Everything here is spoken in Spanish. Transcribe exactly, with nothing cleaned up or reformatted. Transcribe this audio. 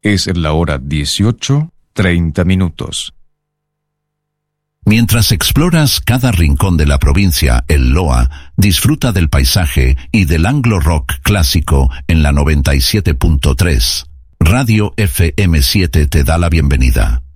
Es la hora dieciocho, treinta minutos. Mientras exploras cada rincón de la provincia, el Loa disfruta del paisaje y del anglo rock clásico en la noventa y siete punto tres. Radio F M siete te da la bienvenida.